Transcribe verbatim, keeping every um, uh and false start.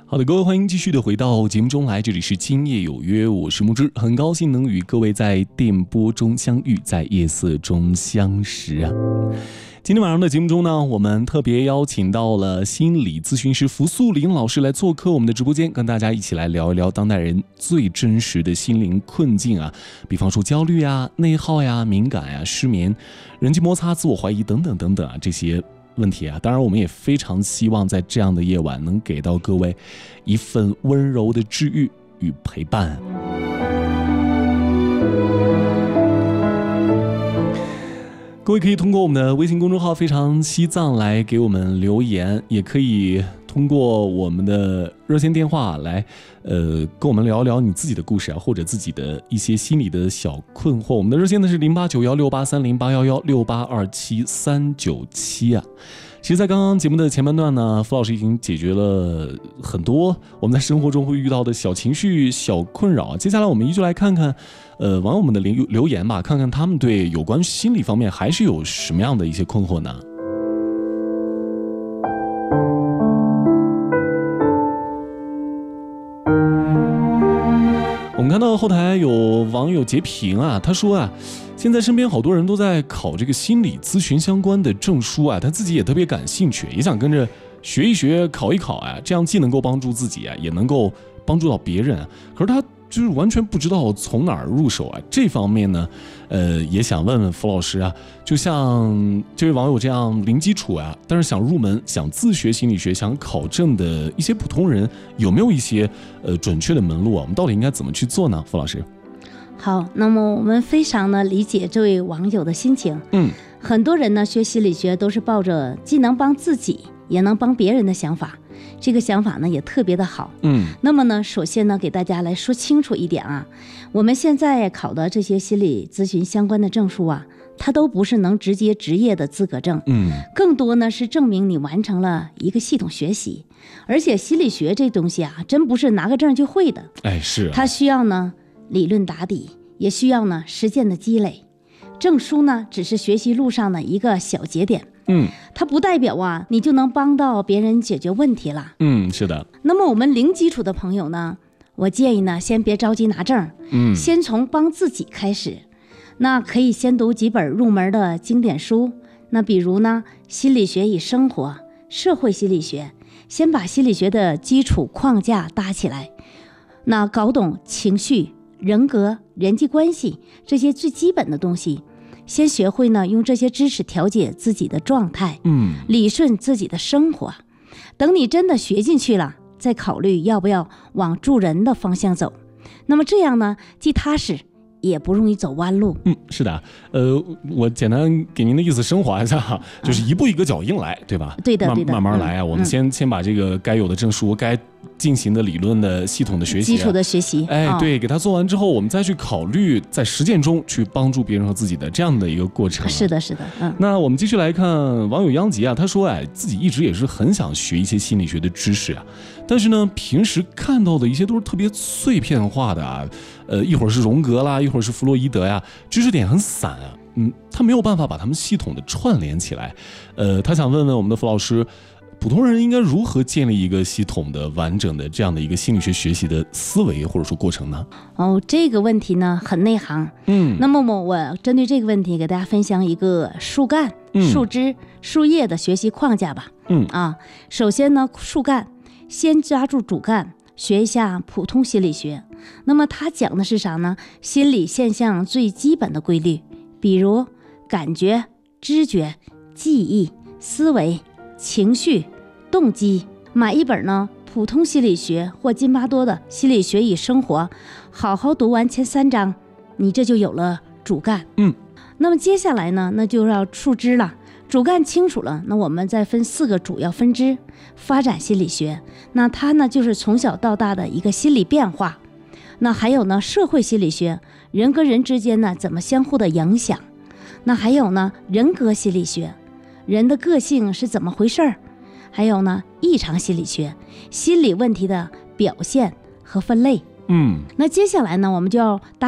好的，各位欢迎继续的回到节目中来，这里是今夜有约，我是木之，很高兴能与各位在电波中相遇，在夜色中相识啊。今天晚上的节目中呢，我们特别邀请到了心理咨询师符素玲老师来做客我们的直播间，跟大家一起来聊一聊当代人最真实的心灵困境啊，比方说焦虑啊、内耗呀、敏感呀、失眠、人际摩擦、自我怀疑等等等等啊，这些问题啊，当然我们也非常希望在这样的夜晚能给到各位一份温柔的治愈与陪伴。各位可以通过我们的微信公众号非常西藏来给我们留言，也可以通过我们的热线电话来呃，跟我们聊聊你自己的故事啊，或者自己的一些心理的小困惑。我们的热线呢是零八九幺六八三零八幺幺六八二七三九七啊。其实在刚刚节目的前半段呢，符老师已经解决了很多我们在生活中会遇到的小情绪、小困扰。接下来我们依旧来看看呃网友们的留留言吧，看看他们对有关心理方面还是有什么样的一些困惑呢？我们看到后台有网友截屏啊，他说啊，现在身边好多人都在考这个心理咨询相关的证书啊，他自己也特别感兴趣，也想跟着学一学、考一考啊，这样既能够帮助自己啊，也能够帮助到别人啊。可是他就是完全不知道从哪儿入手啊。这方面呢，呃，也想问问符老师啊，就像这位网友这样零基础啊，但是想入门、想自学心理学、想考证的一些普通人，有没有一些呃准确的门路啊？我们到底应该怎么去做呢？符老师。 好，那么我们非常的理解这位网友的心情。 嗯， 很多人呢学心理学都是抱着既能帮自己也能帮别人的想法，这个想法呢也特别的好。 嗯， 那么呢，首先呢给大家来说清楚一点啊，我们现在考的这些心理咨询相关的证书啊，它都不是能直接执业的资格证。 嗯， 更多呢是证明你完成了一个系统学习，而且心理学这东西啊，真不是拿个证就会的。 哎，是、啊， 它需要呢理论打底，也需要呢实践的积累。证书呢只是学习路上的一个小节点， 嗯， 它不代表啊你就能帮到别人解决问题了。 嗯，是的。 那么我们零基础的朋友呢，我建议呢先别着急拿证， 嗯， 先从帮自己开始。那可以先读几本入门的经典书，那比如呢心理学与生活、社会心理学，先把心理学的基础框架搭起来，那搞懂情绪、人格、人际关系这些最基本的东西，先学会呢用这些知识调节自己的状态， 嗯， 理顺自己的生活。等你真的学进去了，再考虑要不要往助人的方向走。那么这样呢，既踏实也不容易走弯路。 嗯，是的，呃，我简单给您的意思升华一下哈，就是一步一个脚印来，对吧？ 对的，对的， 慢慢来啊， 嗯、 我们先、嗯、先把这个该有的证书、该进行的理论的系统的学习、啊、 基础的学习， 哎，哦、对，给他做完之后，我们再去考虑在实践中去帮助别人和自己的这样的一个过程、啊。 是的，是的，嗯。 那我们继续来看网友央吉啊，他说，哎，自己一直也是很想学一些心理学的知识啊，但是呢，平时看到的一些都是特别碎片化的啊。呃，一会儿是荣格啦，一会儿是弗洛伊德呀，知识点很散啊，嗯，他没有办法把他们系统的串联起来。呃，他想问问我们的符老师，普通人应该如何建立一个系统的、完整的这样的一个心理学学习的思维或者说过程呢？ 哦，这个问题呢很内行。 嗯， 那么我我针对这个问题给大家分享一个树干、 嗯、 树枝、树叶的学习框架吧。 嗯啊，首先呢，树干先抓住主干。学一下普通心理学，那么它讲的是啥呢？心理现象最基本的规律，比如感觉、知觉、记忆、思维、情绪、动机。买一本呢普通心理学或津巴多的心理学与生活，好好读完前三章，你这就有了主干。 嗯， 那么接下来呢，那就要树枝了。主干清楚了，那我们再分四个主要分支。发展心理学，那它呢就是从小到大的一个心理变化。那还有呢社会心理学，人跟人之间呢怎么相互的影响。那还有呢人格心理学，人的个性是怎么回事儿。还有呢异常心理学，心理问题的表现和分类。 嗯， 那接下来呢我们就要搭